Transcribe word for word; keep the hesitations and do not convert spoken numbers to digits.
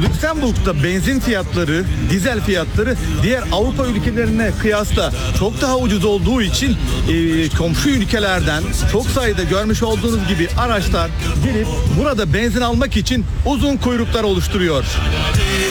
Lüksemburg'da benzin fiyatları, dizel fiyatları diğer Avrupa ülkelerine kıyasla çok daha ucuz olduğu için e, komşu ülkelerden çok sayıda görmüş olduğunuz gibi araçlar gelip burada benzin almak için uzun kuyruklar oluşturuyor.